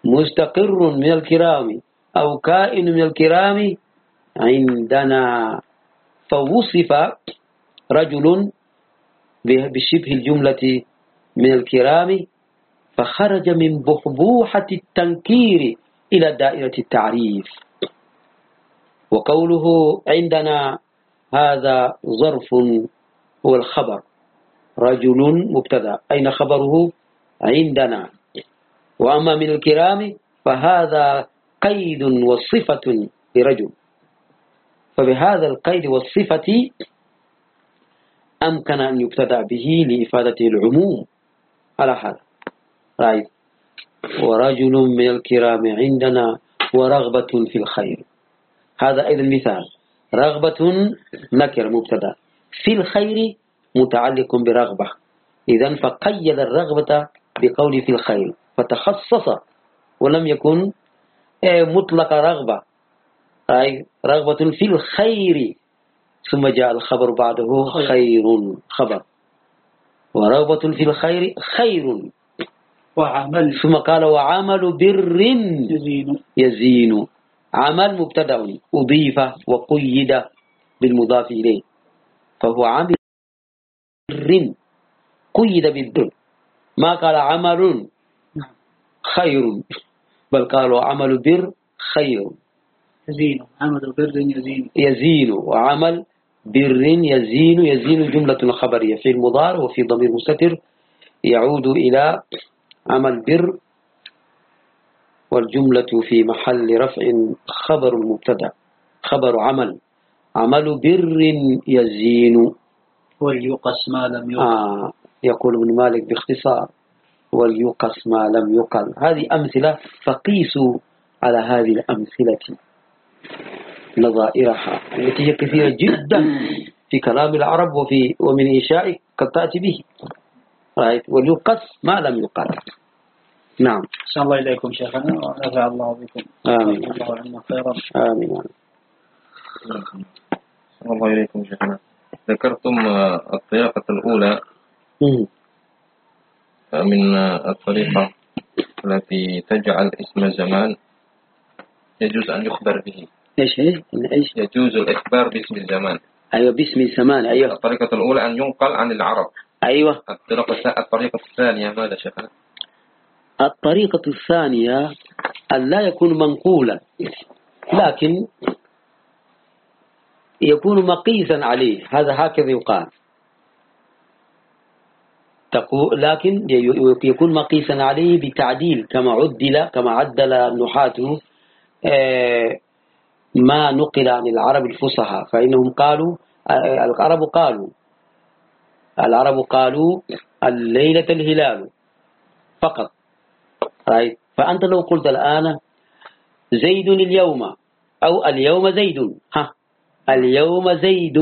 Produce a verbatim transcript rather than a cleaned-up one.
مستقر من الكرام أو كائن من الكرام عندنا. فوصف رجل بشبه الجملة من الكرام فخرج من بحبوحة التنكير إلى دائرة التعريف. وقوله عندنا هذا ظرف هو الخبر، رجل مبتدأ، أين خبره؟ عندنا. وأما من الكرام فهذا قيد وصفة لرجل، فبهذا القيد والصفة أمكن أن يبتدأ به لإفادته العموم على هذا. رأيت ورجل من الكرام عندنا ورغبة في الخير، هذا أيضا مثال. رغبة نكر مبتدأ، في الخير متعلق برغبة، إذن فقيد الرغبة بقول في الخير فتخصص ولم يكن مطلق رغبة، أي رغبة في الخير، ثم جاء الخبر بعده خير خبر، ورغبة في الخير خير، وعمل ثم قال وعمل بر يزين يزين. عمل مبتدأ أضيف وقيد بالمضاف إليه، فهو عمل بر قيد بالبر، ما قال عمل خير، بل قالوا عمل بر خير يزين. عمل بر يزين يزين وعمل بر يزين. يزين جملة خبرية في المضارع وفي ضمير مستتر يعود إلى عمل بر، والجملة في محل رفع خبر المبتدأ، خبر عمل، عمل بر يزين. وليقص ما لم يقل. آه يقول ابن مالك باختصار وليقص ما لم يقل. هذه أمثلة، فقيسوا على هذه الأمثلة نظائرها التي هي كثيرة جدا في كلام العرب وفي ومن إنشاء قد تأتي به. رأيت وليقص ما لم يقل. نعم. إن الله إليكم شيخنا ونفع الله بكم. آمين. الله عنا خيرا. آمين. الله إليكم شيخنا. ذكرتم الطريقة الأولى من الطريقة التي تجعل اسم الزمان يجوز أن يخبر به. إيش هي؟ إيش؟ يجوز الإخبار باسم الزمان. أيوة باسم الزمان. أيوة. الطريقة الأولى أن ينقل عن العرب. أيوة. الطريقة الطريقة الثانية ماذا شيخنا؟ الطريقة الثانية أن لا يكون منقولا، لكن يكون مقيسا عليه، هذا هكذا يقال. لكن يكون مقيسا عليه بتعديل كما عدل كما عدل النحاة ما نقل عن العرب الفصحى، فإنهم قالوا العرب قالوا العرب قالوا الليلة الهلال فقط. فأنت لو قلت الآن زيد اليوم أو اليوم زيد، ها اليوم زيد